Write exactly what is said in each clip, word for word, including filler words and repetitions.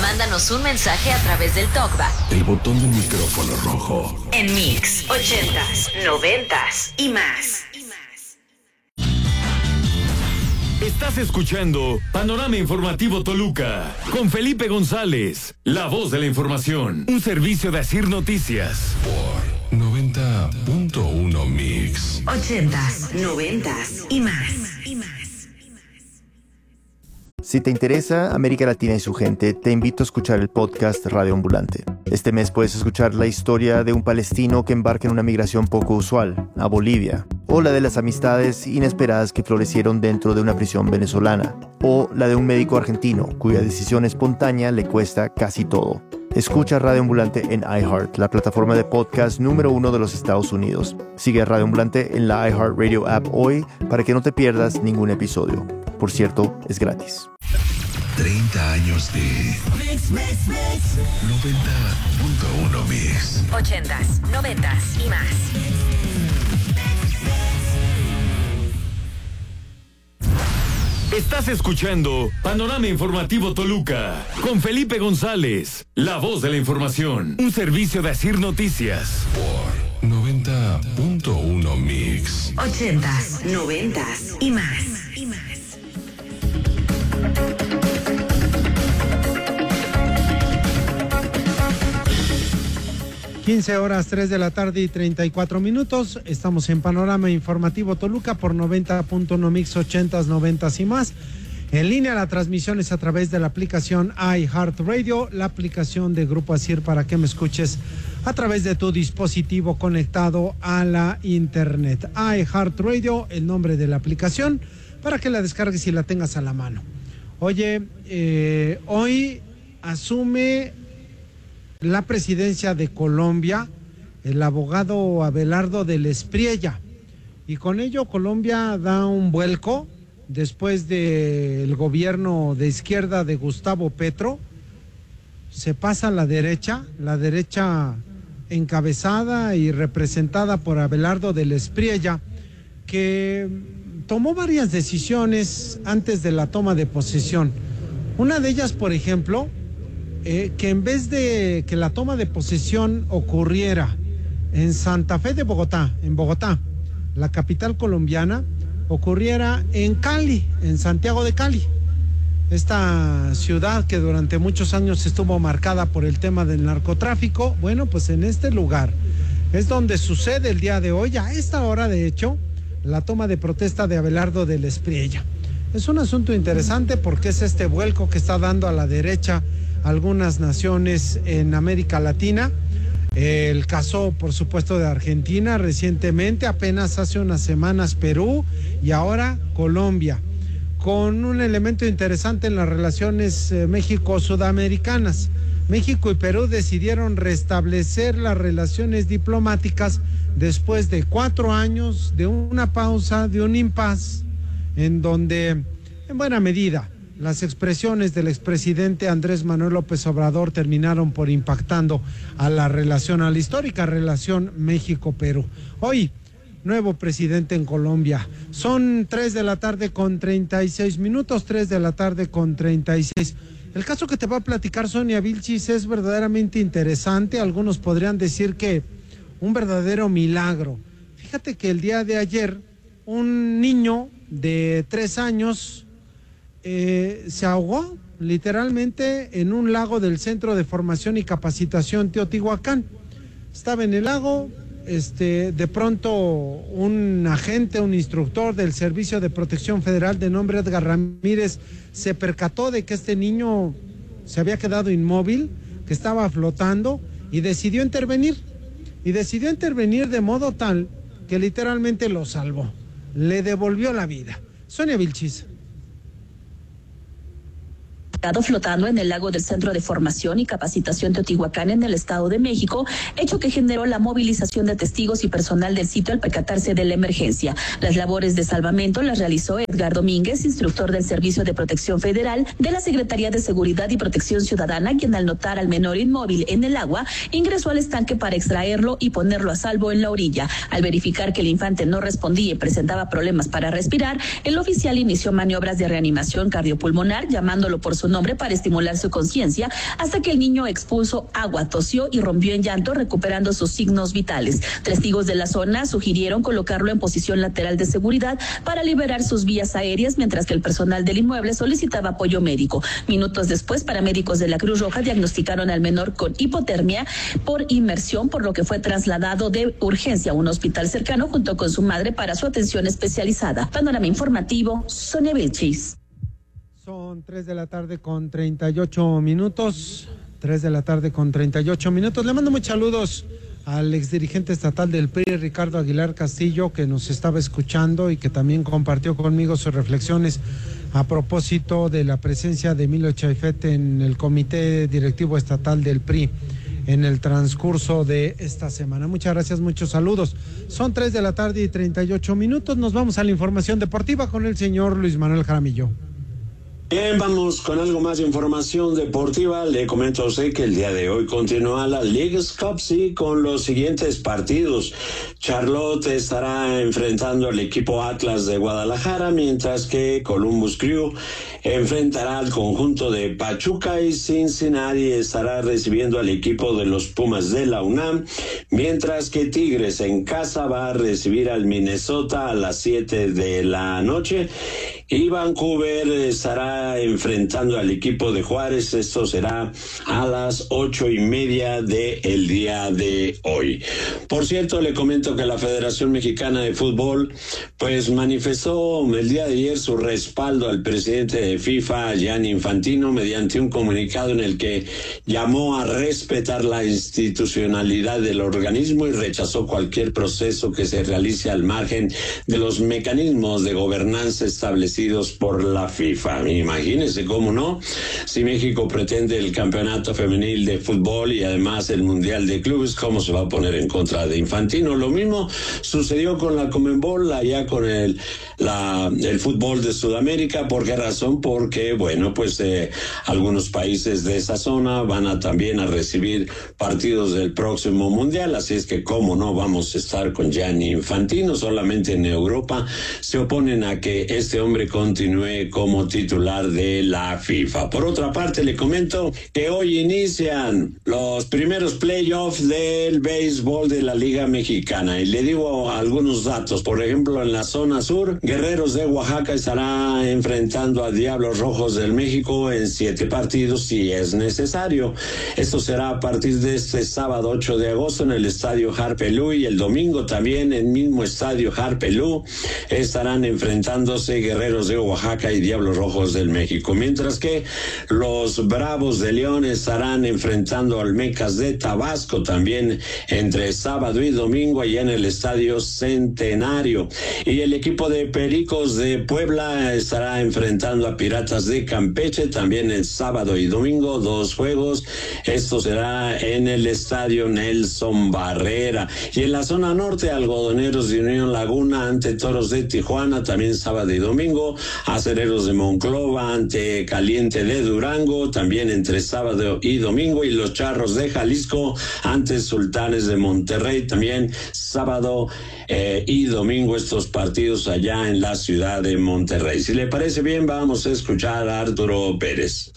mándanos un mensaje a través del TalkBack. El botón del micrófono rojo. En Mix, ochentas, noventas y más. Estás escuchando Panorama Informativo Toluca con Felipe González, la voz de la información, un servicio de Asir Noticias. Por noventa punto uno Mix. Ochentas, noventas y más. Si te interesa América Latina y su gente, te invito a escuchar el podcast Radio Ambulante. Este mes puedes escuchar la historia de un palestino que embarca en una migración poco usual, a Bolivia, o la de las amistades inesperadas que florecieron dentro de una prisión venezolana, o la de un médico argentino cuya decisión espontánea le cuesta casi todo. Escucha Radio Ambulante en iHeart, la plataforma de podcast número uno de los Estados Unidos. Sigue a Radio Ambulante en la iHeartRadio app hoy para que no te pierdas ningún episodio. Por cierto, es gratis. treinta años de Mix, Mix, Mix. noventa punto uno Mix. Ochentas, noventas y más. Estás escuchando Panorama Informativo Toluca con Felipe González, la voz de la información, un servicio de Asir Noticias. Por noventa punto uno Mix. Ochentas, noventas y más. quince horas, tres de la tarde y treinta y cuatro minutos. Estamos en Panorama Informativo Toluca por noventa punto uno Mix, ochentas, noventas y más. En línea la transmisión es a través de la aplicación iHeartRadio, la aplicación de Grupo Asir para que me escuches a través de tu dispositivo conectado a la internet. iHeartRadio, el nombre de la aplicación, para que la descargues y la tengas a la mano. Oye, eh, hoy asume la presidencia de Colombia el abogado Abelardo del Espriella, y con ello Colombia da un vuelco después del gobierno de izquierda de Gustavo Petro. Se pasa a la derecha, la derecha encabezada y representada por Abelardo del Espriella, que tomó varias decisiones antes de la toma de posesión. Una de ellas, por ejemplo, Eh, que en vez de que la toma de posesión ocurriera en Santa Fe de Bogotá, en Bogotá, la capital colombiana, ocurriera en Cali, en Santiago de Cali, esta ciudad que durante muchos años estuvo marcada por el tema del narcotráfico. Bueno, pues en este lugar es donde sucede el día de hoy, a esta hora de hecho, la toma de protesta de Abelardo del Espriella. Es un asunto interesante porque es este vuelco que está dando a la derecha algunas naciones en América Latina. El caso, por supuesto, de Argentina recientemente, apenas hace unas semanas Perú y ahora Colombia, con un elemento interesante en las relaciones eh, México-sudamericanas. México y Perú decidieron restablecer las relaciones diplomáticas después de cuatro años de una pausa, de un impasse, en donde, en buena medida, las expresiones del expresidente Andrés Manuel López Obrador terminaron por impactando a la relación, a la histórica relación México-Perú. Hoy, nuevo presidente en Colombia. Son tres de la tarde con treinta y seis minutos, tres de la tarde con treinta y seis. El caso que te va a platicar Sonia Vilchis es verdaderamente interesante. Algunos podrían decir que un verdadero milagro. Fíjate que el día de ayer, un niño de tres años Eh, se ahogó literalmente en un lago del Centro de Formación y Capacitación Teotihuacán. Estaba en el lago, este, de pronto un agente, un instructor del Servicio de Protección Federal de nombre Edgar Ramírez se percató de que este niño se había quedado inmóvil, que estaba flotando, y decidió intervenir. Y decidió intervenir de modo tal que literalmente lo salvó, le devolvió la vida. Sonia Vilchis. Flotando en el lago del Centro de Formación y Capacitación Teotihuacán en el Estado de México, hecho que generó la movilización de testigos y personal del sitio al percatarse de la emergencia. Las labores de salvamento las realizó Edgar Domínguez, instructor del Servicio de Protección Federal de la Secretaría de Seguridad y Protección Ciudadana, quien al notar al menor inmóvil en el agua, ingresó al estanque para extraerlo y ponerlo a salvo en la orilla. Al verificar que el infante no respondía y presentaba problemas para respirar, el oficial inició maniobras de reanimación cardiopulmonar, llamándolo por su nombre para estimular su conciencia, hasta que el niño expuso agua, tosió y rompió en llanto, recuperando sus signos vitales. Testigos de la zona sugirieron colocarlo en posición lateral de seguridad para liberar sus vías aéreas, mientras que el personal del inmueble solicitaba apoyo médico. Minutos después, paramédicos de la Cruz Roja diagnosticaron al menor con hipotermia por inmersión, por lo que fue trasladado de urgencia a un hospital cercano junto con su madre para su atención especializada. Panorama informativo, Sonia Vilchis. Son tres de la tarde con treinta y ocho minutos. tres de la tarde con treinta y ocho minutos. Le mando muchos saludos al exdirigente estatal del P R I, Ricardo Aguilar Castillo, que nos estaba escuchando y que también compartió conmigo sus reflexiones a propósito de la presencia de Emilio Chaifet en el Comité Directivo Estatal del P R I en el transcurso de esta semana. Muchas gracias, muchos saludos. Son tres de la tarde y treinta y ocho minutos. Nos vamos a la información deportiva con el señor Luis Manuel Jaramillo. Bien, vamos con algo más de información deportiva. Le comento a usted que el día de hoy continúa la Leagues Cup, sí, con los siguientes partidos. Charlotte estará enfrentando al equipo Atlas de Guadalajara, mientras que Columbus Crew enfrentará al conjunto de Pachuca y Cincinnati estará recibiendo al equipo de los Pumas de la UNAM, mientras que Tigres en casa va a recibir al Minnesota a las siete de la noche y Vancouver estará enfrentando al equipo de Juárez. Esto será a las ocho y media del día de hoy. Por cierto, le comento que la Federación Mexicana de Fútbol pues manifestó el día de ayer su respaldo al presidente de FIFA, Gianni Infantino, mediante un comunicado en el que llamó a respetar la institucionalidad del organismo y rechazó cualquier proceso que se realice al margen de los mecanismos de gobernanza establecidos por la FIFA. Imagínense cómo no, si México pretende el campeonato femenil de fútbol y además el mundial de clubes, ¿cómo se va a poner en contra de Infantino? Lo mismo sucedió con la Conmebol, allá con el, la, el fútbol de Sudamérica. ¿Por qué razón? Porque, bueno, pues eh, algunos países de esa zona van a también a recibir partidos del próximo mundial, así es que cómo no vamos a estar con Gianni Infantino. Solamente en Europa se oponen a que este hombre continúe como titular de la FIFA. Por otra parte, le comento que hoy inician los primeros playoffs del béisbol de la Liga Mexicana y le digo algunos datos. Por ejemplo, en la zona sur, Guerreros de Oaxaca estará enfrentando a Diablos Rojos del México en siete partidos si es necesario. Esto será a partir de este sábado ocho de agosto en el estadio Harpelú, y el domingo también en el mismo estadio Harpelú estarán enfrentándose Guerreros de Oaxaca y Diablos Rojos del México, mientras que los Bravos de León estarán enfrentando a Olmecas de Tabasco también entre sábado y domingo allá en el estadio Centenario, y el equipo de Pericos de Puebla estará enfrentando a Piratas de Campeche también el sábado y domingo, dos juegos. Esto será en el estadio Nelson Barrera. Y en la zona norte, Algodoneros de Unión Laguna ante Toros de Tijuana también sábado y domingo, Acereros de Monclova ante Caliente de Durango también entre sábado y domingo, y los Charros de Jalisco ante Sultanes de Monterrey también sábado eh, y domingo, estos partidos allá en la ciudad de Monterrey. Si le parece bien, vamos a escuchar a Arturo Pérez.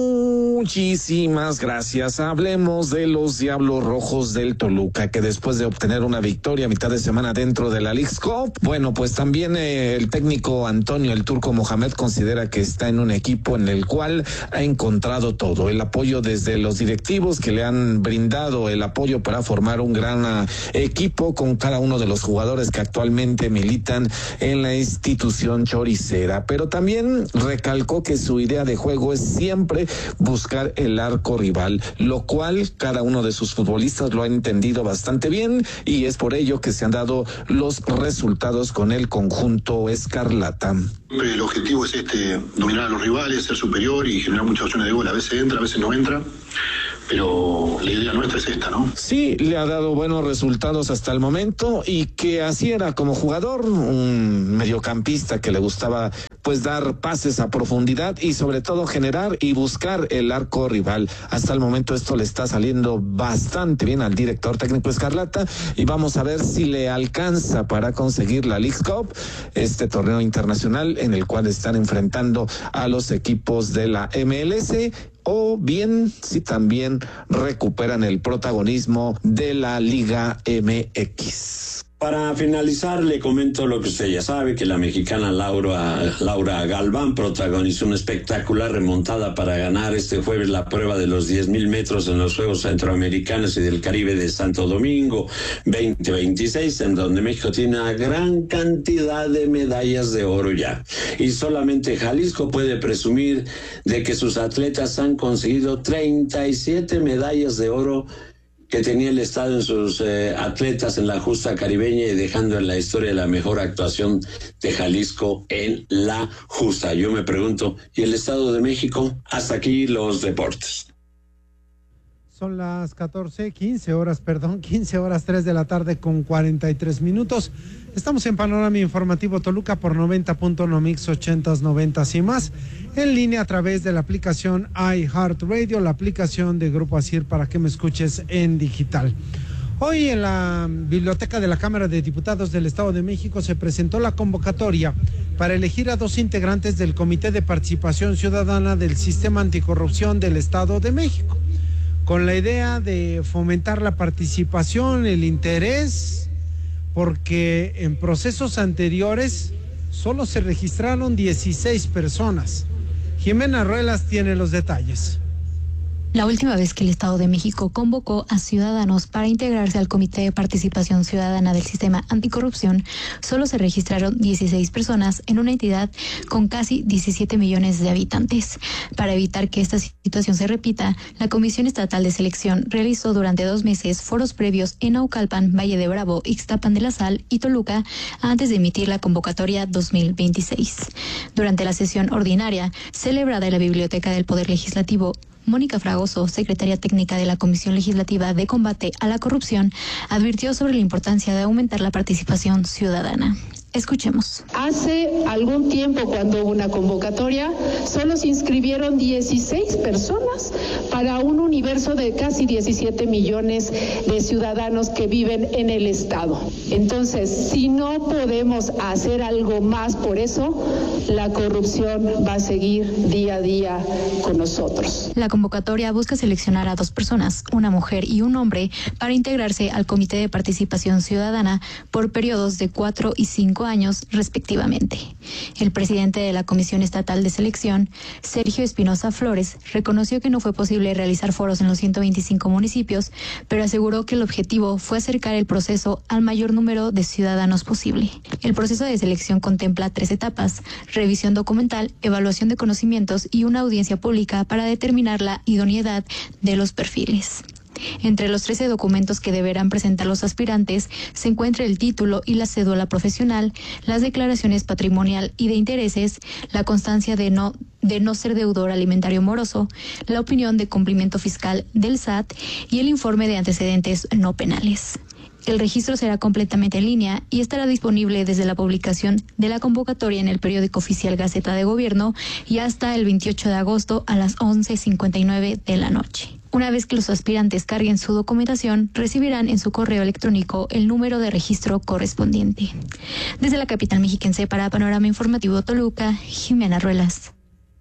Muchísimas gracias. Hablemos de los Diablos Rojos del Toluca, que después de obtener una victoria a mitad de semana dentro de la Leagues Cup, bueno, pues también eh, el técnico Antonio el Turco Mohamed considera que está en un equipo en el cual ha encontrado todo, el apoyo desde los directivos que le han brindado el apoyo para formar un gran uh, equipo con cada uno de los jugadores que actualmente militan en la institución choricera, pero también recalcó que su idea de juego es siempre buscar el arco rival, lo cual cada uno de sus futbolistas lo ha entendido bastante bien, y es por ello que se han dado los resultados con el conjunto escarlata. El objetivo es este, dominar a los rivales, ser superior y generar muchas opciones de gol. A veces entra, a veces no entra, pero la idea nuestra es esta, ¿no? Sí, le ha dado buenos resultados hasta el momento y que así era como jugador, un mediocampista que le gustaba pues dar pases a profundidad y sobre todo generar y buscar el arco rival. Hasta el momento esto le está saliendo bastante bien al director técnico Escarlata y vamos a ver si le alcanza para conseguir la Leagues Cup, este torneo internacional en el cual están enfrentando a los equipos de la M L S, o bien si también recuperan el protagonismo de la Liga M X. Para finalizar, le comento lo que usted ya sabe, que la mexicana Laura, Laura Galván protagonizó una espectacular remontada para ganar este jueves la prueba de los diez mil metros en los Juegos Centroamericanos y del Caribe de Santo Domingo veinte veintiséis, en donde México tiene una gran cantidad de medallas de oro ya. Y solamente Jalisco puede presumir de que sus atletas han conseguido treinta y siete medallas de oro que tenía el Estado en sus eh, atletas en la justa caribeña y dejando en la historia la mejor actuación de Jalisco en la justa. Yo me pregunto, ¿y el Estado de México? Hasta aquí los deportes. Son las catorce, quince horas, perdón, quince horas, tres de la tarde con cuarenta y tres minutos. Estamos en Panorama Informativo Toluca por noventa punto uno Mix ochentas, noventas y más. En línea a través de la aplicación iHeartRadio, la aplicación de Grupo Asir para que me escuches en digital. Hoy en la Biblioteca de la Cámara de Diputados del Estado de México se presentó la convocatoria para elegir a dos integrantes del Comité de Participación Ciudadana del Sistema Anticorrupción del Estado de México, con la idea de fomentar la participación, el interés, porque en procesos anteriores solo se registraron dieciséis personas. Jimena Ruelas tiene los detalles. La última vez que el Estado de México convocó a ciudadanos para integrarse al Comité de Participación Ciudadana del Sistema Anticorrupción, solo se registraron dieciséis personas en una entidad con casi diecisiete millones de habitantes. Para evitar que esta situación se repita, la Comisión Estatal de Selección realizó durante dos meses foros previos en Naucalpan, Valle de Bravo, Ixtapan de la Sal y Toluca antes de emitir la convocatoria dos mil veintiséis. Durante la sesión ordinaria, celebrada en la Biblioteca del Poder Legislativo, Mónica Fragoso, secretaria técnica de la Comisión Legislativa de Combate a la Corrupción, advirtió sobre la importancia de aumentar la participación ciudadana. Escuchemos. Hace algún tiempo, cuando hubo una convocatoria, solo se inscribieron dieciséis personas para un universo de casi diecisiete millones de ciudadanos que viven en el Estado. Entonces, si no podemos hacer algo más por eso, la corrupción va a seguir día a día con nosotros. La convocatoria busca seleccionar a dos personas, una mujer y un hombre, para integrarse al Comité de Participación Ciudadana por periodos de cuatro y cinco años respectivamente. El presidente de la Comisión Estatal de Selección, Sergio Espinosa Flores, reconoció que no fue posible realizar foros en los ciento veinticinco municipios, pero aseguró que el objetivo fue acercar el proceso al mayor número de ciudadanos posible. El proceso de selección contempla tres etapas: revisión documental, evaluación de conocimientos y una audiencia pública para determinar la idoneidad de los perfiles. Entre los trece documentos que deberán presentar los aspirantes se encuentra el título y la cédula profesional, las declaraciones patrimonial y de intereses, la constancia de no de no ser deudor alimentario moroso, la opinión de cumplimiento fiscal del S A T y el informe de antecedentes no penales. El registro será completamente en línea y estará disponible desde la publicación de la convocatoria en el periódico oficial Gaceta de Gobierno y hasta el veintiocho de agosto a las once cincuenta y nueve de la noche. Una vez que los aspirantes carguen su documentación, recibirán en su correo electrónico el número de registro correspondiente. Desde la capital mexiquense para Panorama Informativo Toluca, Jimena Ruelas.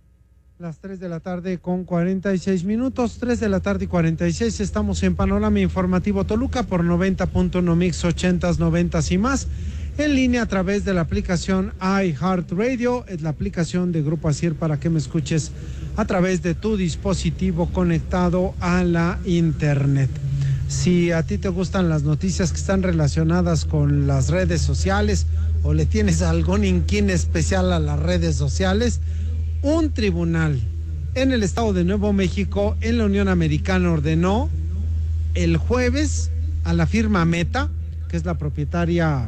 Las tres de la tarde con cuarenta y seis minutos, tres de la tarde y cuarenta y seis, estamos en Panorama Informativo Toluca por noventa punto uno Mix ochentas, noventas y más, en línea a través de la aplicación iHeartRadio, es la aplicación de Grupo Asir para que me escuches a través de tu dispositivo conectado a la internet. Si a ti te gustan las noticias que están relacionadas con las redes sociales o le tienes algún inquín especial a las redes sociales, un tribunal en el estado de Nuevo México, en la Unión Americana, ordenó el jueves a la firma Meta, que es la propietaria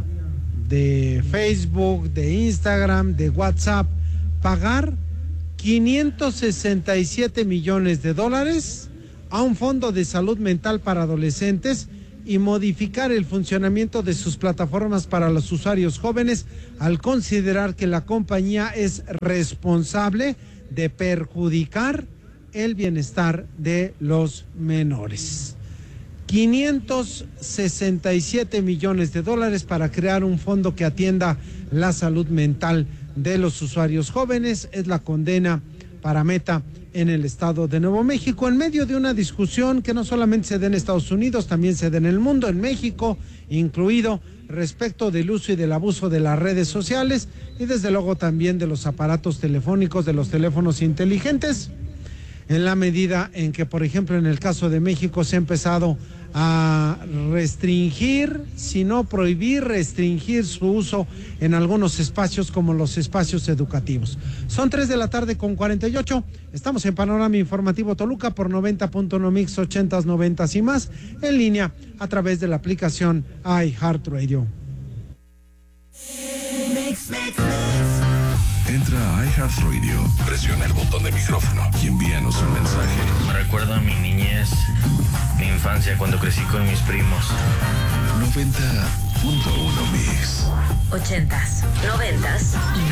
de Facebook, de Instagram, de WhatsApp, pagar quinientos sesenta y siete millones de dólares a un fondo de salud mental para adolescentes y modificar el funcionamiento de sus plataformas para los usuarios jóvenes al considerar que la compañía es responsable de perjudicar el bienestar de los menores. quinientos sesenta y siete millones de dólares para crear un fondo que atienda la salud mental de los usuarios jóvenes es la condena para Meta en el estado de Nuevo México, en medio de una discusión que no solamente se da en Estados Unidos, también se da en el mundo, en México incluido, respecto del uso y del abuso de las redes sociales y desde luego también de los aparatos telefónicos, de los teléfonos inteligentes, en la medida en que, por ejemplo, en el caso de México se ha empezado a restringir, si no prohibir, restringir su uso en algunos espacios como los espacios educativos. Son tres de la tarde con cuarenta y ocho, estamos en Panorama Informativo Toluca por noventa punto uno Mix ochentas, noventas y más, en línea a través de la aplicación iHeartRadio. Entra a iHeartRadio, presiona el botón de micrófono y envíanos un mensaje. Me recuerda a mi niñez, mi infancia cuando crecí con mis primos. noventa punto uno Mix. Ochentas, noventas y